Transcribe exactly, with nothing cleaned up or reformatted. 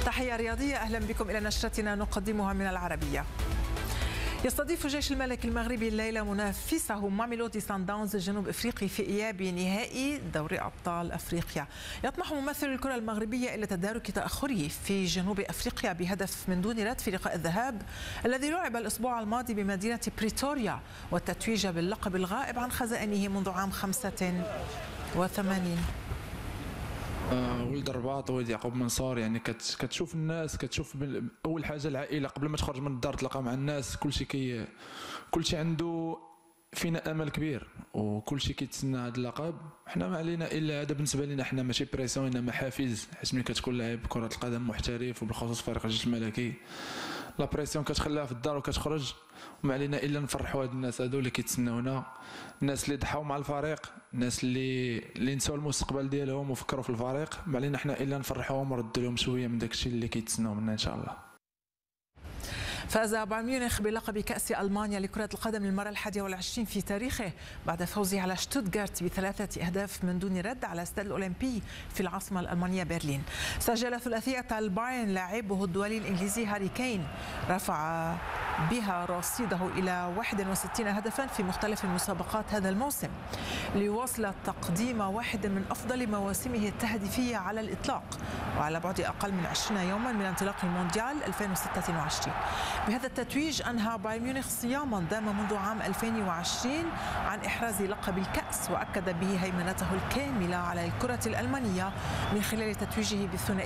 تحية رياضية، أهلا بكم إلى نشرتنا نقدمها من العربية. يستضيف جيش الملك المغربي الليلة منافسه ماميلودي سان داونز الجنوب افريقي في اياب نهائي دوري ابطال افريقيا. يطمح ممثل الكرة المغربية الى تدارك تأخره في جنوب افريقيا بهدف من دون رد في لقاء الذهاب الذي لعب الاسبوع الماضي بمدينة بريتوريا، والتتويج باللقب الغائب عن خزائنه منذ عام خمسة وثمانين. ولد الرباط ولد يعقوب منصور، يعني كتشوف الناس، كتشوف اول حاجه العائله قبل ما تخرج من الدار تلقى مع الناس، كلشي كي كلشي عنده فينا امل كبير وكلشي كيتسنى هذا اللقب. حنا ما علينا الا هذا، بالنسبه لنا حنا ماشي بريسيون انما حافز، حيت ملي كتكون لاعب كره القدم محترف وبالخصوص فريق الجيش الملكي لا بريسيون كتخليها في الدار وكتخرج، وما علينا الا نفرحوا هاد الناس هادو اللي كيتسناونا، الناس اللي ضحاو مع الفريق، الناس اللي اللي نساو المستقبل ديالهم وفكروا في الفريق، ما علينا حنا الا نفرحوهم ونردوا لهم شويه من داكشي اللي كيتسناو منا ان شاء الله. فاز بايرن ميونخ بلقب كأس ألمانيا لكرة القدم للمرة الحادية والعشرين في تاريخه بعد فوزه على شتوتغارت بثلاثة أهداف من دون رد على استاد الأولمبي في العاصمة الألمانية برلين. سجل ثلاثية البايرن لاعبه الدولي الإنجليزي هاري كين، رفع بها رصيده إلى واحد وستين هدفا في مختلف المسابقات هذا الموسم، ليواصل تقديم واحد من أفضل مواسمه التهديفية على الإطلاق وعلى بعد أقل من عشرين يوما من انطلاق المونديال ألفين وستة وعشرين. بهذا التتويج أنهى بايرن ميونخ صياما دام منذ عام ألفين وعشرين عن إحراز لقب الكأس، وأكد به هيمنته الكاملة على الكرة الألمانية من خلال تتويجه بالثنائي